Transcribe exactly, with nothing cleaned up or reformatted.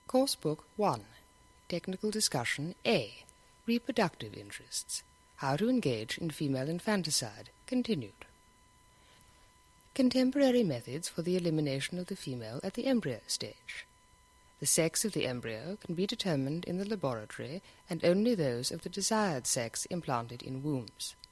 Coursebook one, Technical Discussion A, Reproductive Interests, How to Engage in Female Infanticide, continued. Contemporary methods for the elimination of the female at the embryo stage. The sex of the embryo can be determined in the laboratory and only those of the desired sex implanted in wombs.